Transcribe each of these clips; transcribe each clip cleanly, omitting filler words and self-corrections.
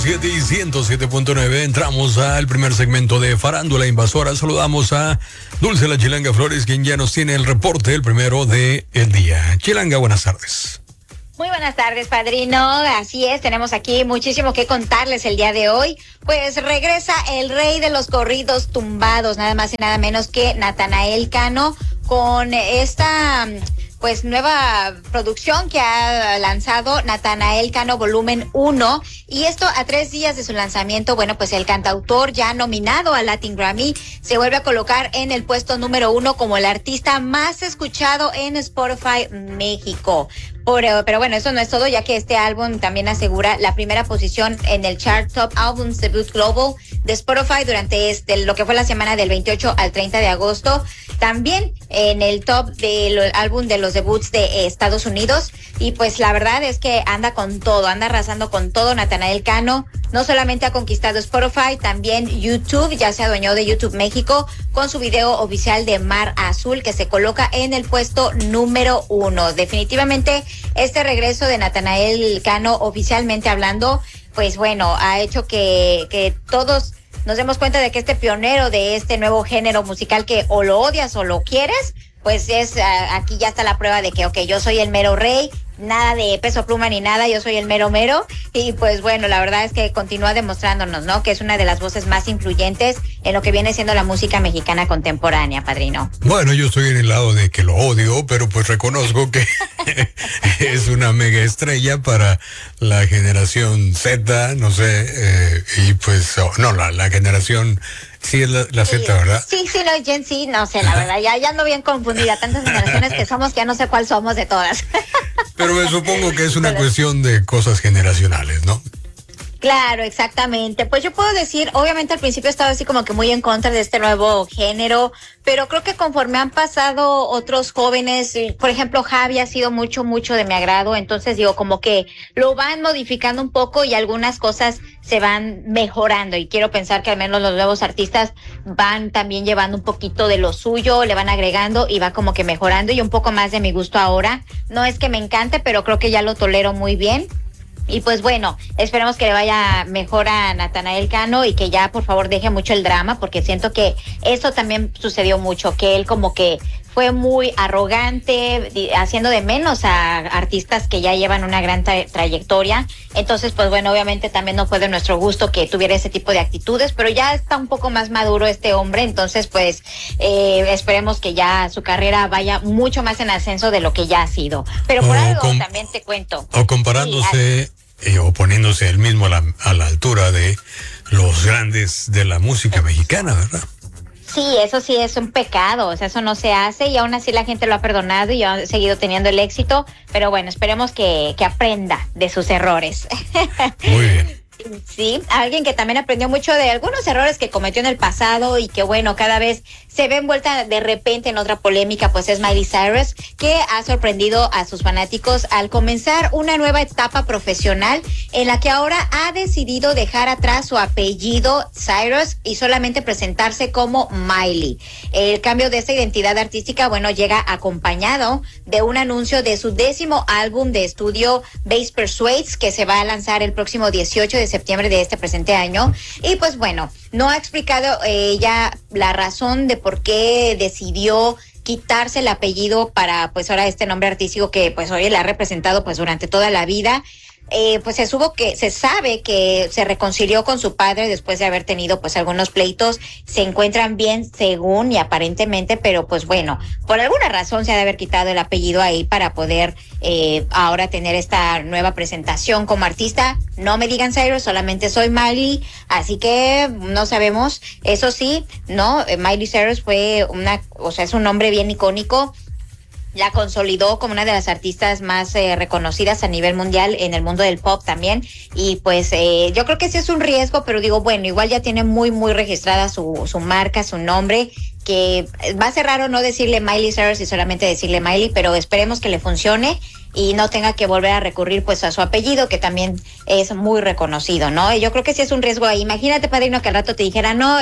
7 y 107.9, entramos al primer segmento de Farándula Invasora. Saludamos a Dulce la Chilanga Flores, quien ya nos tiene el reporte, el primero del día. Chilanga, buenas tardes. Muy buenas tardes, padrino. Así es, tenemos aquí muchísimo que contarles el día de hoy. Pues regresa el rey de los corridos tumbados, nada más y nada menos que Natanael Cano, con esta pues nueva producción que ha lanzado Natanael Cano Volumen 1, y esto a 3 días de su lanzamiento. Bueno, pues el cantautor ya nominado al Latin Grammy se vuelve a colocar en el puesto número 1 como el artista más escuchado en Spotify México. Pero bueno, eso no es todo, ya que este álbum también asegura la primera posición en el chart Top Albums Debut Global de Spotify durante lo que fue la semana del 28 al 30 de agosto. También en el top del álbum de los debuts de Estados Unidos. Y pues la verdad es que anda con todo, anda arrasando con todo Natanael Cano. No solamente ha conquistado Spotify, también YouTube, ya se adueñó de YouTube México con su video oficial de Mar Azul, que se coloca en el puesto número 1. Definitivamente este regreso de Natanael Cano, oficialmente hablando, pues bueno, ha hecho que todos nos demos cuenta de que este pionero de este nuevo género musical, que o lo odias o lo quieres, pues es aquí ya está la prueba de que, ok, yo soy el mero rey, nada de Peso Pluma ni nada, yo soy el mero mero. Y pues bueno, la verdad es que continúa demostrándonos, ¿no?, que es una de las voces más influyentes en lo que viene siendo la música mexicana contemporánea, padrino. Bueno, yo estoy en el lado de que lo odio, pero pues reconozco que es una mega estrella para la generación Z, no sé, y pues, no, la generación... Sí, es la Z, ¿verdad? Sí, no, Gen Z, no sé, la verdad, ya ando bien confundida, tantas generaciones que somos que ya no sé cuál somos de todas. Pero me supongo que es una cuestión de cosas generacionales, ¿no? Claro, exactamente. Pues yo puedo decir, obviamente al principio estaba así como que muy en contra de este nuevo género, pero creo que conforme han pasado otros jóvenes, por ejemplo, Javi ha sido mucho de mi agrado, entonces digo, como que lo van modificando un poco y algunas cosas se van mejorando, y quiero pensar que al menos los nuevos artistas van también llevando un poquito de lo suyo, le van agregando y va como que mejorando, y un poco más de mi gusto ahora. No es que me encante, pero creo que ya lo tolero muy bien. Y pues bueno, esperemos que le vaya mejor a Natanael Cano y que ya por favor deje mucho el drama, porque siento que eso también sucedió mucho, que él como que fue muy arrogante, haciendo de menos a artistas que ya llevan una gran trayectoria. Entonces, pues bueno, obviamente también no fue de nuestro gusto que tuviera ese tipo de actitudes, pero ya está un poco más maduro este hombre, entonces pues esperemos que ya su carrera vaya mucho más en ascenso de lo que ya ha sido. Pero por algo también te cuento. O comparándose o poniéndose él mismo a la altura de los grandes de la música mexicana, ¿verdad? Sí es un pecado, o sea, eso no se hace, y aún así la gente lo ha perdonado y ha seguido teniendo el éxito, pero bueno, esperemos que aprenda de sus errores. Muy bien. Sí, alguien que también aprendió mucho de algunos errores que cometió en el pasado y que bueno, cada vez se ve envuelta de repente en otra polémica, pues es Miley Cyrus, que ha sorprendido a sus fanáticos al comenzar una nueva etapa profesional en la que ahora ha decidido dejar atrás su apellido Cyrus y solamente presentarse como Miley. El cambio de esta identidad artística, bueno, llega acompañado de un anuncio de su 10º álbum de estudio, Bass Persuades, que se va a lanzar el próximo 18 de septiembre de este presente año. Y pues bueno, no ha explicado ella la razón de por qué decidió quitarse el apellido para pues ahora este nombre artístico que pues hoy le ha representado pues durante toda la vida. Pues se sabe que se reconcilió con su padre después de haber tenido pues algunos pleitos, se encuentran bien según y aparentemente, pero pues bueno, por alguna razón se ha de haber quitado el apellido ahí para poder ahora tener esta nueva presentación como artista. No me digan Cyrus, solamente soy Miley, así que no sabemos. Eso sí, no, Miley Cyrus fue es un nombre bien icónico. La consolidó como una de las artistas más reconocidas a nivel mundial en el mundo del pop también, y pues yo creo que sí es un riesgo, pero digo, bueno, igual ya tiene muy registrada su marca, su nombre, que va a ser raro no decirle Miley Cyrus y solamente decirle Miley, pero esperemos que le funcione y no tenga que volver a recurrir pues a su apellido, que también es muy reconocido, ¿no? Y yo creo que sí es un riesgo ahí. Imagínate, padrino, que al rato te dijera, no,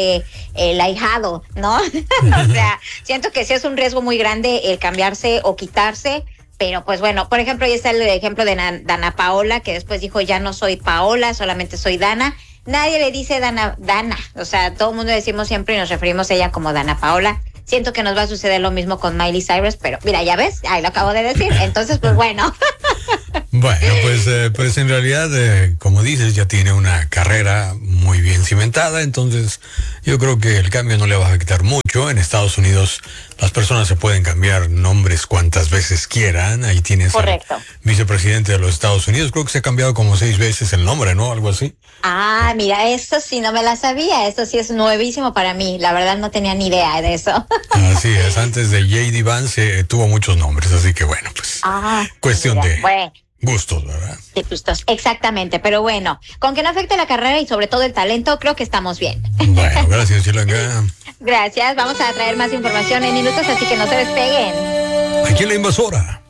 el ahijado, ¿no? O sea, siento que sí es un riesgo muy grande el cambiarse o quitarse, Pero pues bueno, por ejemplo, ahí está el ejemplo de Dana Paola, que después dijo, ya no soy Paola, solamente soy Dana. Nadie le dice Dana, o sea, todo el mundo decimos siempre y nos referimos a ella como Dana Paola. Siento que nos va a suceder lo mismo con Miley Cyrus, pero mira, ya ves, ahí lo acabo de decir, entonces pues bueno. Bueno, pues en realidad, como dices, ya tiene una carrera muy bien cimentada, entonces yo creo que el cambio no le va a afectar mucho. En Estados Unidos las personas se pueden cambiar nombres cuantas veces quieran. Ahí tienes Correcto. al vicepresidente de los Estados Unidos, creo que se ha cambiado como 6 veces el nombre, ¿no? Algo así. Ah, mira, eso sí no me la sabía, eso sí es nuevísimo para mí, la verdad no tenía ni idea de eso. Así es, antes de J.D. Vance tuvo muchos nombres, así que bueno, pues cuestión mira, de bueno. gustos, ¿verdad? De gustos, exactamente, pero bueno, con que no afecte la carrera y sobre todo el talento, creo que estamos bien. Bueno, gracias, Chilanga. Gracias, vamos a traer más información en minutos, así que no se despeguen. Aquí en La Invasora.